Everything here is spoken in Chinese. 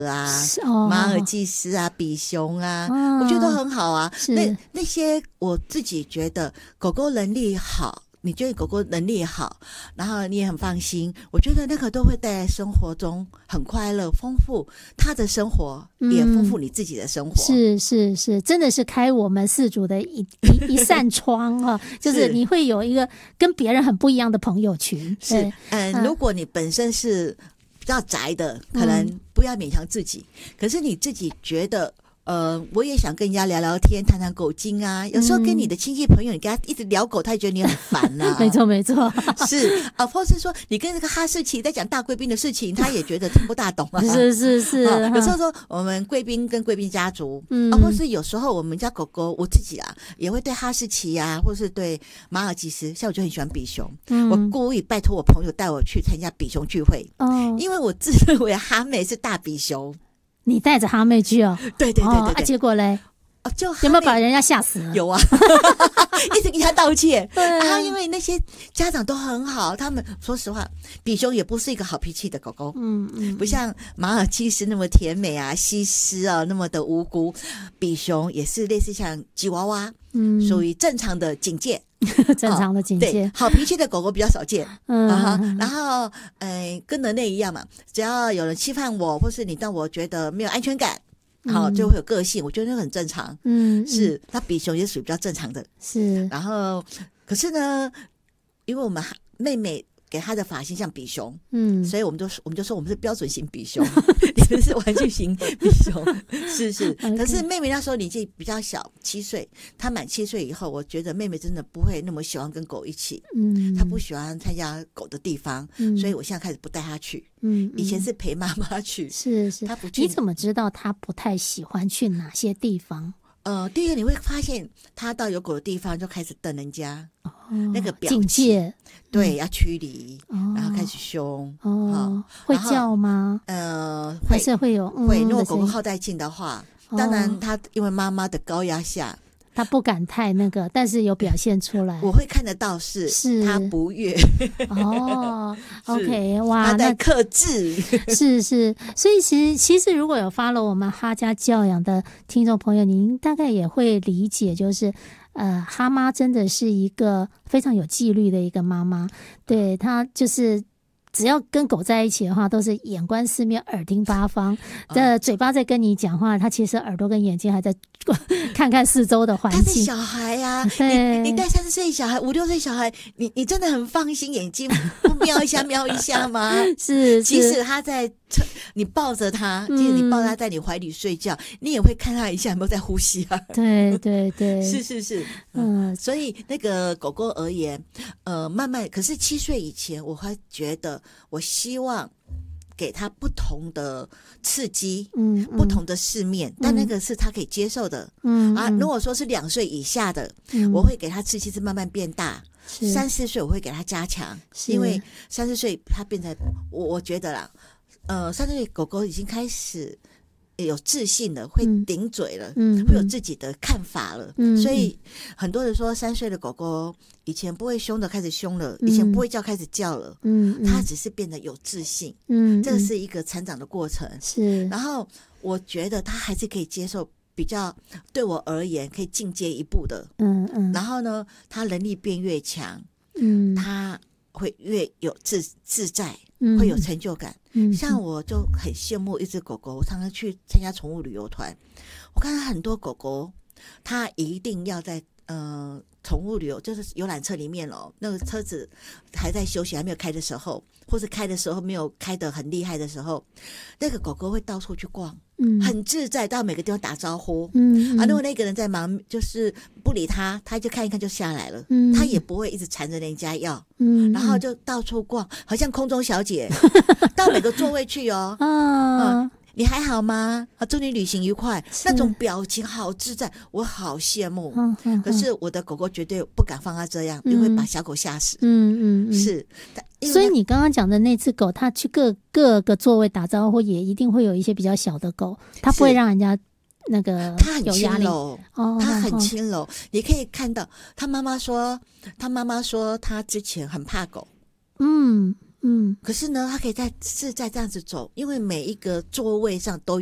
啊、马尔济斯啊、比熊啊，我觉得都很好啊。那些我自己觉得狗狗能力好，你觉得狗狗能力好，然后你也很放心，我觉得那个都会带来生活中很快乐、丰富他的生活，也丰富你自己的生活。 是，真的是开我们饲主的一扇窗啊，就是你会有一个跟别人很不一样的朋友群。 是，如果你本身是比较宅的，可能不要勉强自己，可是你自己觉得我也想跟人家聊聊天，谈谈狗经啊。有时候跟你的亲戚朋友，你跟他一直聊狗，他也觉得你很烦啊。 没错， 是啊，或是说你跟这个哈士奇在讲大贵宾的事情，他也觉得听不大懂啊。 是， 有时候说我们贵宾跟贵宾家族，或是有时候我们家狗狗，我自己啊也会对哈士奇啊，或是对马尔济斯，像我就很喜欢比熊，我故意拜托我朋友带我去参加比熊聚会，因为我自认为哈妹是大比熊。 你带着哈妹去哦？ 对， 结果嘞？ 就有没有把人家嚇死了？ 有啊，一直给他道歉。然后因为那些家长都很好，他们说实话，比熊也不是一个好脾气的狗狗，不像马尔济斯那么甜美啊、西施啊那么的无辜，比熊也是类似像吉娃娃，属于正常的警戒。 正常的警戒， 对，好脾气的狗狗比较少见。然后跟人类一样嘛，只要有人欺犯我，或是你让我觉得没有安全感，好就会有个性，我觉得那个很正常。是，那比熊也属于比较正常的。 是， 然后可是呢，因为我们妹妹给她的发型像比熊，所以我们就说我们是标准型比熊，你们是玩具型比熊，是。可是妹妹那时候年纪比较小，7岁，她满7岁以后，我觉得妹妹真的不会那么喜欢跟狗一起，她不喜欢参加狗的地方，所以我现在开始不带她去。以前是陪妈妈去， 是， 她不去。 你怎么知道她不太喜欢去哪些地方？ 第一个你会发现他到有狗的地方就开始瞪人家，那个表情警戒， 对，要驱离，然后开始凶， 会叫吗？还是会有会。如果狗狗好带劲的话，当然他因为妈妈的高压下， 他不敢太那个，但是有表现出来， 我会看得到是他不悦。 OK， 哇， 他在克制。 是，所以其实如果有 follow 我们哈家教养的听众朋友，您大概也会理解，就是哈妈真的是一个非常有纪律的一个妈妈，对，她就是只要跟狗在一起的话，都是眼观四面，耳听八方。嘴巴在跟你讲话，他其实耳朵跟眼睛还在看看四周的环境。 他是小孩啊，你带30岁小孩、5、6岁小孩，你真的很放心，眼睛不瞄一下瞄一下吗？ 是， 即使他在你抱着他，即使你抱他在你怀里睡觉，你也会看他一下有没有在呼吸啊。 对， 是，所以那个狗狗而言，慢慢，可是7岁以前，我还觉得，我希望给他不同的刺激，不同的世面，但那个是他可以接受的。如果说是2岁以下的，我会给他刺激是慢慢变大。3、4岁我会给他加强，因为3、4岁他变成我觉得啦，3、4岁狗狗已经开始有自信了，会顶嘴了，会有自己的看法了，所以很多人说3岁的狗狗以前不会凶的开始凶了，以前不会叫开始叫了，它只是变得有自信，这是一个成长的过程。 是， 然后我觉得它还是可以接受比较对我而言可以进阶一步的，然后呢，它能力变越强，它会越有自在，会有成就感。像我就很羡慕一只狗狗，我常常去参加宠物旅游团，我看到很多狗狗，它一定要在宠物旅游就是游览车里面那个车子还在休息还没有开的时候，或是开的时候没有开得很厉害的时候，那个狗狗会到处去逛，很自在，到每个地方打招呼，如果那个人在忙就是不理他，他就看一看就下来了，他也不会一直缠着人家要，然后就到处逛，好像空中小姐到每个座位去你还好吗？祝你旅行愉快，那种表情好自在，我好羡慕。可是我的狗狗绝对不敢放它这样，因为把小狗吓死。是。 所以你刚刚讲的那只狗，它去各个座位打招呼，也一定会有一些比较小的狗，它不会让人家那个有压力。 它很轻柔，你可以看到，它妈妈说，它之前很怕狗。 可是呢，他可以再这样子走，因为每一个座位上都